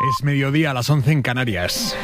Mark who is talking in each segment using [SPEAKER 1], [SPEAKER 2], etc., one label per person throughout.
[SPEAKER 1] Es mediodía, a las 11 en Canarias.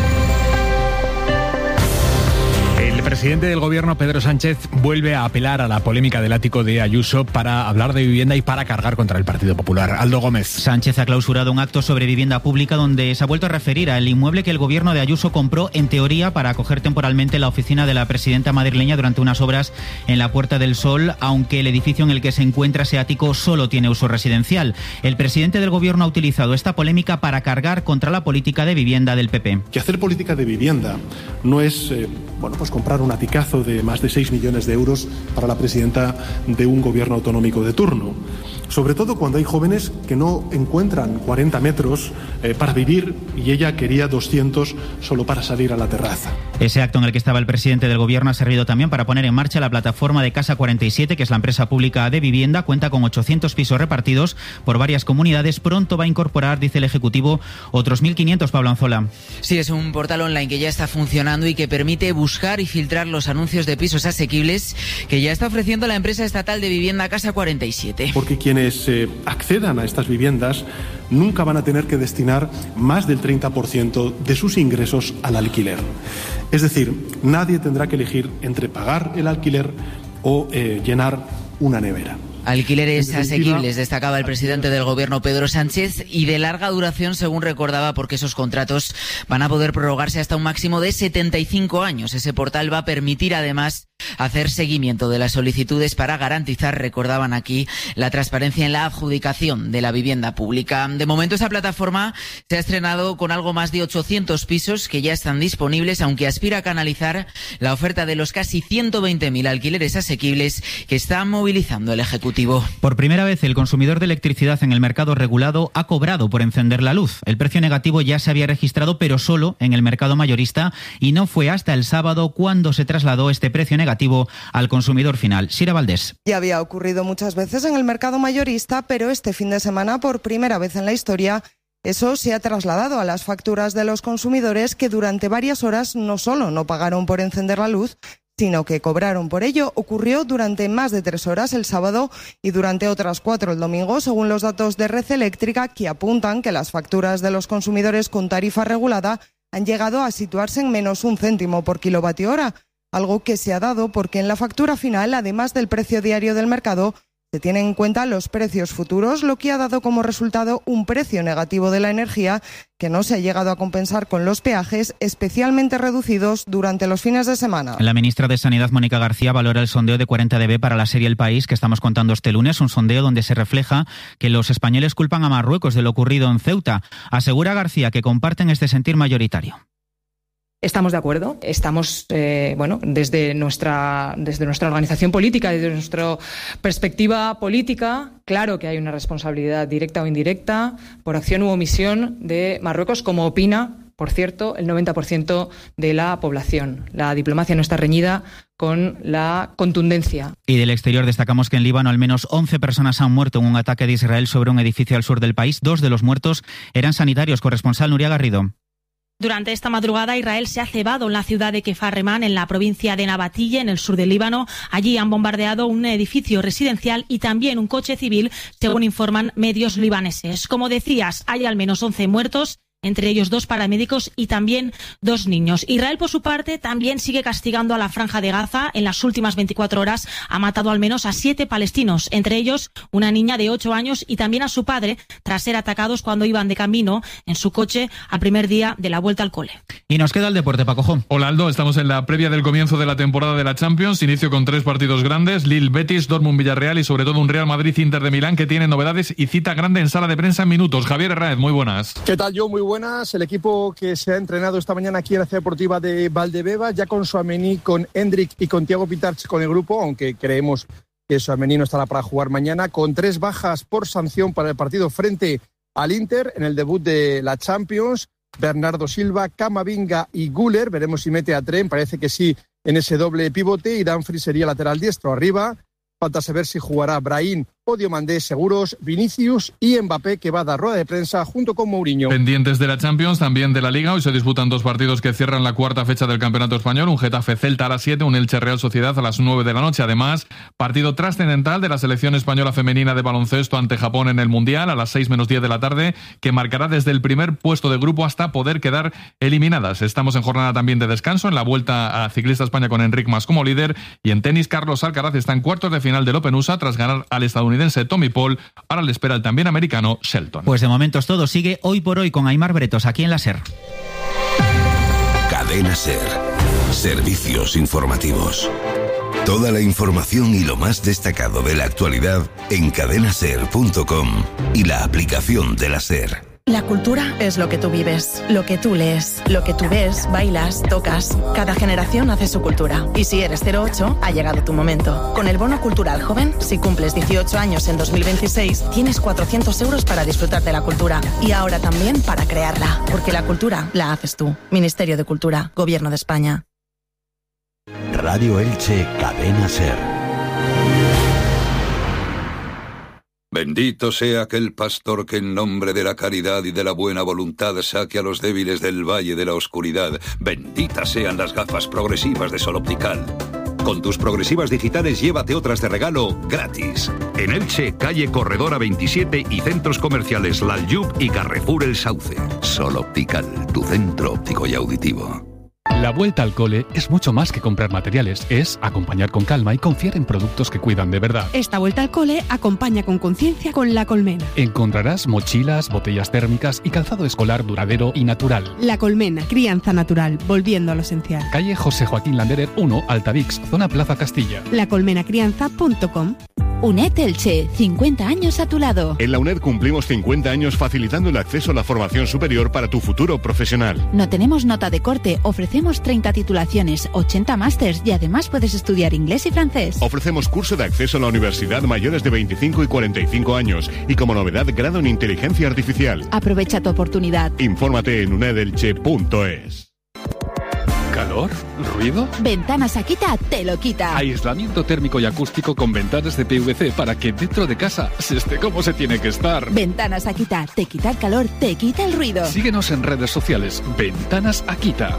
[SPEAKER 1] El presidente del gobierno, Pedro Sánchez, vuelve a apelar a la polémica del ático de Ayuso para hablar de vivienda y para cargar contra el Partido Popular. Aldo Gómez.
[SPEAKER 2] Sánchez ha clausurado un acto sobre vivienda pública donde se ha vuelto a referir al inmueble que el gobierno de Ayuso compró, en teoría, para acoger temporalmente la oficina de la presidenta madrileña durante unas obras en la Puerta del Sol, aunque el edificio en el que se encuentra ese ático solo tiene uso residencial. El presidente del gobierno ha utilizado esta polémica para cargar contra la política de vivienda del PP.
[SPEAKER 3] Que hacer política de vivienda no es, comprar un aticazo de más de 6 millones de euros para la presidenta de un gobierno autonómico de turno. Sobre todo cuando hay jóvenes que no encuentran 40 metros para vivir y ella quería 200 solo para salir a la terraza.
[SPEAKER 2] Ese acto en el que estaba el presidente del gobierno ha servido también para poner en marcha la plataforma de Casa 47, que es la empresa pública de vivienda. Cuenta con 800 pisos repartidos por varias comunidades. Pronto va a incorporar, dice el Ejecutivo, otros 1.500, Pablo Anzola.
[SPEAKER 4] Sí, es un portal online que ya está funcionando y que permite buscar y filtrar los anuncios de pisos asequibles que ya está ofreciendo la empresa estatal de vivienda Casa 47.
[SPEAKER 3] Porque quienes accedan a estas viviendas nunca van a tener que destinar más del 30% de sus ingresos al alquiler. Es decir, nadie tendrá que elegir entre pagar el alquiler o llenar una nevera.
[SPEAKER 4] Alquileres asequibles, destacaba el presidente del gobierno, Pedro Sánchez, y de larga duración, según recordaba, porque esos contratos van a poder prorrogarse hasta un máximo de 75 años. Ese portal va a permitir, además, hacer seguimiento de las solicitudes para garantizar, recordaban aquí, la transparencia en la adjudicación de la vivienda pública. De momento, esa plataforma se ha estrenado con algo más de 800 pisos que ya están disponibles, aunque aspira a canalizar la oferta de los casi 120.000 alquileres asequibles que está movilizando el Ejecutivo.
[SPEAKER 2] Por primera vez, el consumidor de electricidad en el mercado regulado ha cobrado por encender la luz. El precio negativo ya se había registrado, pero solo en el mercado mayorista, y no fue hasta el sábado cuando se trasladó este precio negativo al consumidor final. Sira Valdés.
[SPEAKER 5] Ya había ocurrido muchas veces en el mercado mayorista, pero este fin de semana, por primera vez en la historia, eso se ha trasladado a las facturas de los consumidores, que durante varias horas no solo no pagaron por encender la luz, sino que cobraron por ello. Ocurrió durante más de 3 horas el sábado y durante otras 4 el domingo, según los datos de Red Eléctrica, que apuntan que las facturas de los consumidores con tarifa regulada han llegado a situarse en menos 1 céntimo por kilovatio hora, algo que se ha dado porque en la factura final, además del precio diario del mercado, se tienen en cuenta los precios futuros, lo que ha dado como resultado un precio negativo de la energía que no se ha llegado a compensar con los peajes, especialmente reducidos durante los fines de semana.
[SPEAKER 2] La ministra de Sanidad, Mónica García, valora el sondeo de 40 dB para la serie El País, que estamos contando este lunes, un sondeo donde se refleja que los españoles culpan a Marruecos de lo ocurrido en Ceuta. Asegura García que comparten este sentir mayoritario.
[SPEAKER 6] Estamos de acuerdo, estamos, desde nuestra organización política, desde nuestra perspectiva política, claro que hay una responsabilidad directa o indirecta, por acción u omisión, de Marruecos, como opina, por cierto, el 90% de la población. La diplomacia no está reñida con la contundencia.
[SPEAKER 2] Y del exterior destacamos que en Líbano al menos 11 personas han muerto en un ataque de Israel sobre un edificio al sur del país. 2 de los muertos eran sanitarios. Corresponsal Nuria Garrido.
[SPEAKER 7] Durante esta madrugada, Israel se ha cebado en la ciudad de Kfar Remán, en la provincia de Nabatille, en el sur del Líbano. Allí han bombardeado un edificio residencial y también un coche civil, según informan medios libaneses. Como decías, hay al menos 11 muertos, entre ellos 2 paramédicos y también 2 niños. Israel, por su parte, también sigue castigando a la Franja de Gaza. En las últimas 24 horas ha matado al menos a 7 palestinos, entre ellos una niña de 8 años y también a su padre, tras ser atacados cuando iban de camino en su coche al primer día de la vuelta al cole.
[SPEAKER 2] Y nos queda el deporte, Paco Jón.
[SPEAKER 8] Hola, Aldo. Estamos en la previa del comienzo de la temporada de la Champions. Inicio con 3 partidos grandes: Lille, Betis, Dortmund, Villarreal y sobre todo un Real Madrid-Inter de Milán, que tiene novedades y cita grande en sala de prensa en minutos. Javier Herráez, muy buenas.
[SPEAKER 9] ¿Qué tal, yo? Muy buenas. El equipo que se ha entrenado esta mañana aquí en la Ciudad Deportiva de Valdebeba, ya con Tchouaméni, con Endrick y con Thiago Pitarch con el grupo, aunque creemos que Tchouaméni no estará para jugar mañana, con 3 bajas por sanción para el partido frente al Inter en el debut de la Champions. Bernardo Silva, Camavinga y Güler, veremos si mete a Trent, parece que sí, en ese doble pivote, y Dumfries sería lateral diestro. Arriba falta saber si jugará Brahim Diomandé seguros, Vinicius y Mbappé, que va a dar rueda de prensa junto con Mourinho.
[SPEAKER 8] Pendientes de la Champions, también de la Liga. Hoy se disputan 2 partidos que cierran la cuarta fecha del Campeonato Español. Un Getafe-Celta a las 7, un Elche-Real Sociedad a las 9 de la noche. Además, partido trascendental de la selección española femenina de baloncesto ante Japón en el Mundial a las 6 menos 10 de la tarde, que marcará desde el primer puesto de grupo hasta poder quedar eliminadas. Estamos en jornada también de descanso en la Vuelta a Ciclista España con Enric Mas como líder, y en tenis Carlos Alcaraz está en cuartos de final del Open USA tras ganar al estadounidense Tommy Paul. Ahora le espera el también americano Shelton.
[SPEAKER 2] Pues de momento es todo. Sigue Hoy por Hoy con Aimar Bretos aquí en la SER.
[SPEAKER 10] Cadena SER. Servicios informativos. Toda la información y lo más destacado de la actualidad en cadenaser.com y la aplicación de la SER.
[SPEAKER 11] La cultura es lo que tú vives, lo que tú lees, lo que tú ves, bailas, tocas. Cada generación hace su cultura. Y si eres 08, ha llegado tu momento. Con el Bono Cultural Joven, si cumples 18 años en 2026, tienes 400 euros para disfrutar de la cultura. Y ahora también para crearla. Porque la cultura la haces tú. Ministerio de Cultura, Gobierno de España.
[SPEAKER 10] Radio Elche, Cadena SER.
[SPEAKER 12] Bendito sea aquel pastor que en nombre de la caridad y de la buena voluntad saque a los débiles del valle de la oscuridad. Benditas sean las gafas progresivas de Sol Optical. Con tus progresivas digitales llévate otras de regalo gratis. En Elche, calle Corredora 27 y centros comerciales Lalyub y Carrefour El Sauce. Sol Optical, tu centro óptico y auditivo.
[SPEAKER 13] La vuelta al cole es mucho más que comprar materiales, es acompañar con calma y confiar en productos que cuidan de verdad.
[SPEAKER 14] Esta vuelta al cole acompaña con conciencia con La Colmena.
[SPEAKER 13] Encontrarás mochilas, botellas térmicas y calzado escolar duradero y natural.
[SPEAKER 14] La Colmena, crianza natural, volviendo a lo esencial.
[SPEAKER 13] Calle José Joaquín Landerer 1, Altavix, zona Plaza Castilla.
[SPEAKER 14] lacolmenacrianza.com.
[SPEAKER 15] UNED Elche, 50 años a tu lado.
[SPEAKER 16] En la UNED cumplimos 50 años facilitando el acceso a la formación superior para tu futuro profesional.
[SPEAKER 15] No tenemos nota de corte, ofrecemos 30 titulaciones, 80 másters y además puedes estudiar inglés y francés.
[SPEAKER 16] Ofrecemos curso de acceso a la universidad mayores de 25 y 45 años y como novedad grado en inteligencia artificial.
[SPEAKER 15] Aprovecha tu oportunidad.
[SPEAKER 16] Infórmate en unedelche.es.
[SPEAKER 13] ¿Calor? ¿Ruido?
[SPEAKER 15] Ventanas Akita te lo quita.
[SPEAKER 13] Aislamiento térmico y acústico con ventanas de PVC para que dentro de casa se esté como se tiene que estar.
[SPEAKER 15] Ventanas Akita, te quita el calor, te quita el ruido.
[SPEAKER 13] Síguenos en redes sociales. Ventanas Akita.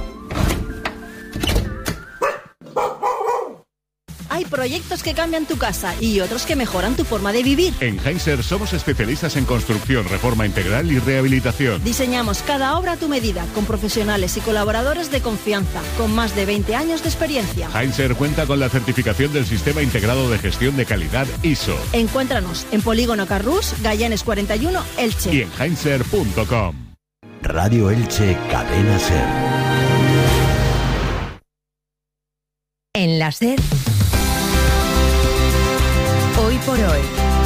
[SPEAKER 17] Hay proyectos que cambian tu casa y otros que mejoran tu forma de vivir.
[SPEAKER 16] En Heinzer somos especialistas en construcción, reforma integral y rehabilitación.
[SPEAKER 17] Diseñamos cada obra a tu medida, con profesionales y colaboradores de confianza, con más de 20 años de experiencia.
[SPEAKER 16] Heinzer cuenta con la certificación del Sistema Integrado de Gestión de Calidad ISO.
[SPEAKER 17] Encuéntranos en Polígono Carrús, Gallanes 41, Elche.
[SPEAKER 16] Y en heinzer.com.
[SPEAKER 10] Radio Elche, Cadena SER.
[SPEAKER 15] En la SER. Hoy por Hoy.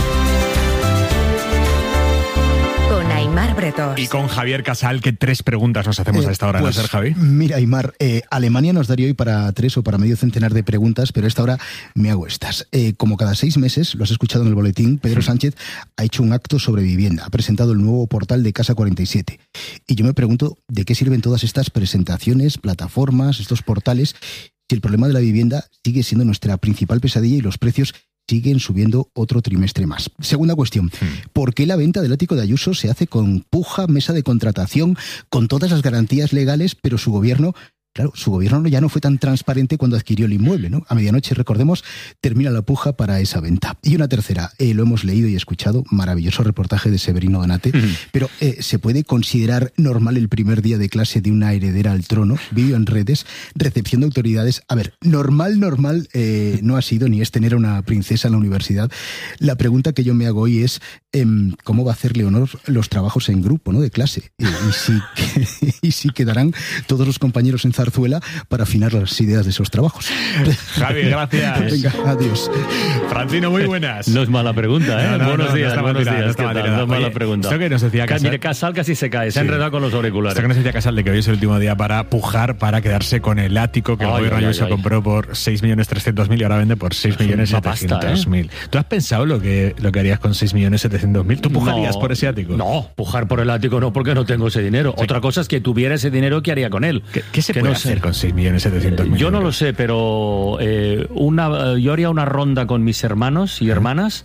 [SPEAKER 15] Con Aimar Bretos.
[SPEAKER 1] Y con Javier Casal, que 3 preguntas nos hacemos a esta hora,
[SPEAKER 18] pues,
[SPEAKER 1] ¿no, Javi?
[SPEAKER 18] Mira, Aimar, Alemania nos daría hoy para 3 o para medio centenar de preguntas, pero a esta hora me hago estas. Como cada 6 meses, lo has escuchado en el boletín, Pedro Sánchez ha hecho un acto sobre vivienda, ha presentado el nuevo portal de Casa 47. Y yo me pregunto, ¿de qué sirven todas estas presentaciones, plataformas, estos portales, si el problema de la vivienda sigue siendo nuestra principal pesadilla y los precios siguen subiendo otro trimestre más? Segunda cuestión, ¿por qué la venta del ático de Ayuso se hace con puja, mesa de contratación, con todas las garantías legales, pero su gobierno ya no fue tan transparente cuando adquirió el inmueble, ¿no? A medianoche, recordemos, termina la puja para esa venta. Y una tercera, lo hemos leído y escuchado, maravilloso reportaje de Severino Donate, pero ¿se puede considerar normal el primer día de clase de una heredera al trono? Vídeo en redes, recepción de autoridades. A ver, normal no ha sido ni es tener a una princesa en la universidad. La pregunta que yo me hago hoy es ¿cómo va a hacer Leonor los trabajos en grupo, ¿no? De clase? Y si quedarán todos los compañeros en Zarzuela para afinar las ideas de esos trabajos.
[SPEAKER 1] Javi, gracias.
[SPEAKER 18] Venga, adiós.
[SPEAKER 1] Francino, muy buenas.
[SPEAKER 19] No es mala pregunta, ¿eh? Buenos días.
[SPEAKER 1] No
[SPEAKER 19] es mala pregunta.
[SPEAKER 1] Esto que nos decía Casal.
[SPEAKER 19] Mire, Casal casi se cae, se ha enredado con los auriculares.
[SPEAKER 1] Esto que nos decía Casal de que hoy es el último día para pujar, para quedarse con el ático que el gobierno Ayuso compró por 6.300.000 y ahora vende por 6.700.000. ¿Tú has pensado lo que harías con 6.700.000? ¿Tú pujarías por ese ático?
[SPEAKER 19] No, pujar por el ático no, porque no tengo ese dinero. Sí. Otra cosa es que tuviera ese dinero, ¿qué haría con él?
[SPEAKER 1] ¿Qué se puede hacer con 6.700.000?
[SPEAKER 19] Yo no lo sé, pero yo haría una ronda con mis hermanos y hermanas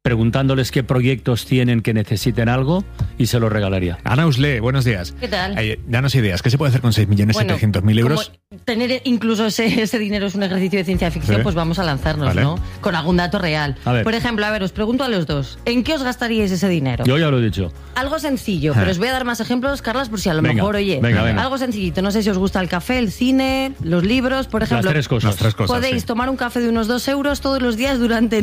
[SPEAKER 19] preguntándoles qué proyectos tienen que necesiten algo y se lo regalaría.
[SPEAKER 1] Ana Usle, buenos días.
[SPEAKER 20] ¿Qué tal?
[SPEAKER 1] Danos ideas. ¿Qué se puede hacer con 6.700.000 euros?
[SPEAKER 20] Tener incluso ese dinero es un ejercicio de ciencia ficción, pues vamos a lanzarnos, vale, ¿no? Con algún dato real. Por ejemplo, os pregunto a los dos, ¿en qué os gastaríais ese dinero?
[SPEAKER 19] Yo ya lo he dicho.
[SPEAKER 20] Algo sencillo, pero os voy a dar más ejemplos, Carlas, por si a lo mejor, oye, algo sencillito. No sé si os gusta el café, el cine, los libros, por ejemplo.
[SPEAKER 19] Las tres cosas.
[SPEAKER 20] Podéis tomar un café de unos 2 euros todos los días durante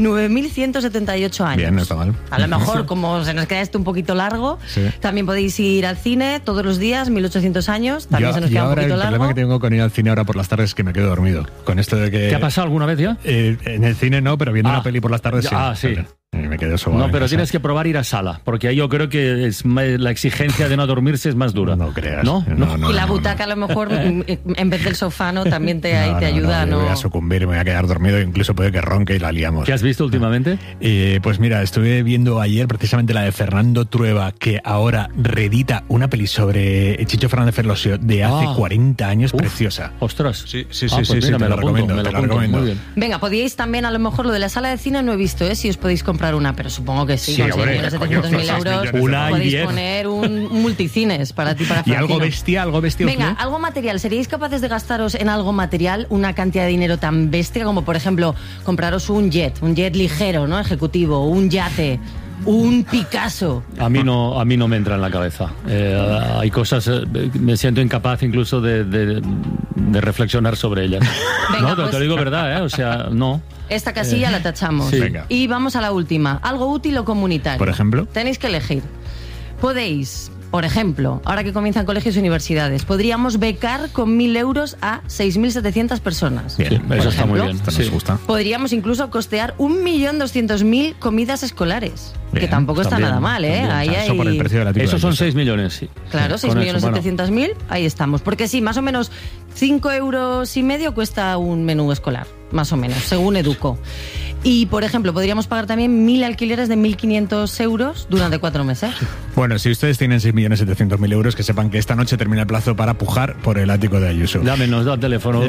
[SPEAKER 20] 9.178 años.
[SPEAKER 1] Bien, no está mal.
[SPEAKER 20] A lo mejor, como se nos queda esto un poquito largo, también podéis ir al cine todos los días, 1.800 años, también se nos queda un poquito largo.
[SPEAKER 1] El problema que tengo con ir al cine ahora por las tardes es que me quedo dormido. Con esto de que...
[SPEAKER 19] ¿Te ha pasado alguna vez ya?
[SPEAKER 1] En el cine no, pero viendo una peli por las tardes sí. Me quedo sobado.
[SPEAKER 19] No, pero tienes que probar ir a sala, porque ahí yo creo que la exigencia de no dormirse es más dura.
[SPEAKER 1] No creas.
[SPEAKER 19] ¿No?
[SPEAKER 20] Y la butaca a lo mejor, en vez del sofá, ¿no? También te ayuda, ¿no?
[SPEAKER 1] Yo voy a sucumbir, me voy a quedar dormido, incluso puede que ronque y la liamos.
[SPEAKER 19] ¿Qué has visto últimamente?
[SPEAKER 1] Pues mira, estuve viendo ayer precisamente la de Fernando Trueba, que ahora reedita una peli sobre Chicho Fernández Ferlosio de hace 40 años, preciosa.
[SPEAKER 19] Ostras.
[SPEAKER 1] Sí, te lo recomiendo.
[SPEAKER 19] Muy bien.
[SPEAKER 20] Venga, podíais también, a lo mejor, lo de la sala de cine no he visto, si os podéis comprar una, pero supongo que sí, con 6.700.000 euros podéis poner un multicines para ti, para Francino.
[SPEAKER 1] ¿Y algo bestia?
[SPEAKER 20] Venga, algo material. ¿Seríais capaces de gastaros en algo material una cantidad de dinero tan bestia como, por ejemplo, compraros un jet ligero, ¿no? Ejecutivo, un yate, un Picasso?
[SPEAKER 19] A mí no me entra en la cabeza. Hay cosas, me siento incapaz incluso de reflexionar sobre ellas. Venga, no, te lo digo verdad, o sea, no.
[SPEAKER 20] Esta casilla la tachamos.
[SPEAKER 19] Sí.
[SPEAKER 20] Y vamos a la última. Algo útil o comunitario.
[SPEAKER 1] Por ejemplo.
[SPEAKER 20] Tenéis que elegir. Podéis, por ejemplo, ahora que comienzan colegios y universidades, podríamos becar con 1.000 euros a 6.700 personas.
[SPEAKER 1] Bien,
[SPEAKER 19] eso está muy bien.
[SPEAKER 1] Nos gusta.
[SPEAKER 20] Podríamos incluso costear 1.200.000 comidas escolares. Bien, que tampoco está nada mal, ¿eh?
[SPEAKER 1] Ahí hay... por el precio de la
[SPEAKER 19] Esos son 6 millones, sí.
[SPEAKER 20] Claro, 6.700.000, ahí estamos. Porque sí, más o menos 5,5 euros cuesta un menú escolar, más o menos, según Educo. Y, por ejemplo, podríamos pagar también 1.000 alquileres de 1.500 euros durante 4 meses.
[SPEAKER 1] Bueno, si ustedes tienen 6.700.000 euros, que sepan que esta noche termina el plazo para pujar por el ático de Ayuso.
[SPEAKER 19] Nos da el teléfono.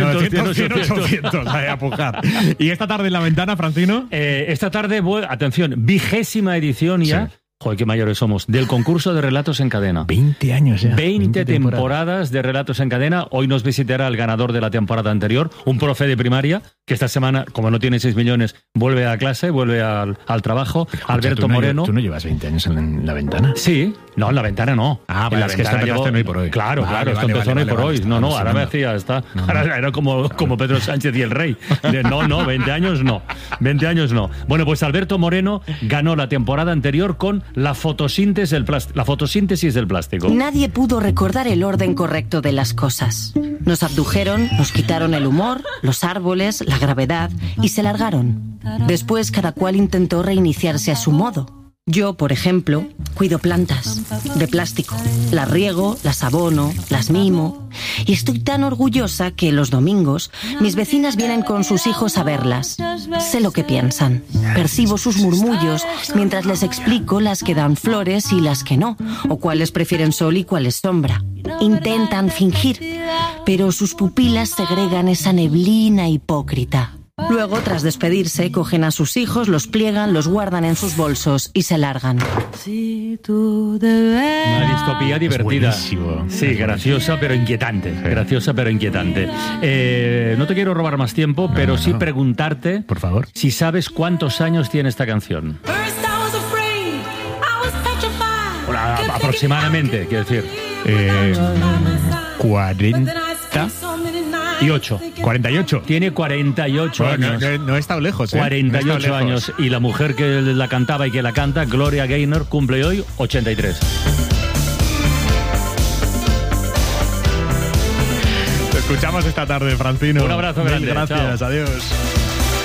[SPEAKER 1] 900, a pujar. ¿Y esta tarde en La Ventana, Francino?
[SPEAKER 19] Esta tarde, atención, 20ª edición ya. Sí. Joder, qué mayores somos. Del concurso de Relatos en Cadena.
[SPEAKER 1] 20 años ya.
[SPEAKER 19] 20 temporadas de Relatos en Cadena. Hoy nos visitará el ganador de la temporada anterior, un profe de primaria, que esta semana, como no tiene 6 millones, vuelve a clase, vuelve al trabajo. Escucha, Alberto Moreno.
[SPEAKER 1] ¿Tú no llevas 20 años en La Ventana?
[SPEAKER 19] Sí. No, en La Ventana no.
[SPEAKER 1] Ah, vale, es que esto empezaste hoy por hoy.
[SPEAKER 19] Claro, esto empezó hoy por hoy. No, ahora me hacía esta. Ahora era como Pedro Sánchez y el rey. 20 años no. 20 años no. Bueno, pues Alberto Moreno ganó la temporada anterior con la fotosíntesis del plástico.
[SPEAKER 21] Nadie pudo recordar el orden correcto de las cosas. Nos abdujeron, nos quitaron el humor, los árboles, la gravedad y se largaron. Después cada cual intentó reiniciarse a su modo. Yo, por ejemplo, cuido plantas de plástico. Las riego, las abono, las mimo. Y estoy tan orgullosa que los domingos mis vecinas vienen con sus hijos a verlas. Sé lo que piensan. Percibo sus murmullos mientras les explico las que dan flores y las que no, o cuáles prefieren sol y cuáles sombra. Intentan fingir, pero sus pupilas segregan esa neblina hipócrita. Luego, tras despedirse, cogen a sus hijos, los pliegan, los guardan en sus bolsos y se largan.
[SPEAKER 19] Una distopía divertida. Sí, graciosa pero inquietante. Graciosa pero inquietante. No te quiero robar más tiempo, pero sí preguntarte,
[SPEAKER 1] por favor,
[SPEAKER 19] si sabes cuántos años tiene esta canción. Aproximadamente, quiero decir.
[SPEAKER 1] 48.
[SPEAKER 19] Tiene 48 años.
[SPEAKER 1] No he estado lejos,
[SPEAKER 19] 48 años. Y la mujer que la cantaba y que la canta, Gloria Gaynor, cumple hoy 83.
[SPEAKER 1] Te escuchamos esta tarde, Francino.
[SPEAKER 19] Un abrazo grande.
[SPEAKER 1] Gracias,
[SPEAKER 19] chao.
[SPEAKER 1] Adiós.